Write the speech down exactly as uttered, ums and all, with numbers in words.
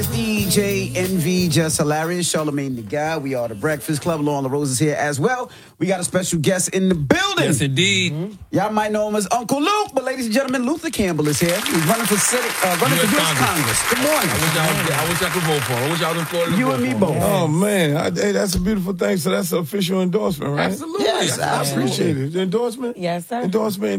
D J Envy, just hilarious. Charlamagne the Guy. We are the Breakfast Club. Lauren LaRose is here as well. We got a special guest in the building. Yes, indeed. Mm-hmm. Y'all might know him as Uncle Luke, but ladies and gentlemen, Luther Campbell is here. He's running for Senate, uh, running for U S Congress. Congress. Good morning. I wish, I, I wish I could vote for him. I wish I was in Florida. You vote and me for both. him. Oh, man. I, hey, that's a beautiful thing. So that's an official endorsement, right? Absolutely. Yes, I appreciate it. The endorsement? Yes, sir. Endorsement.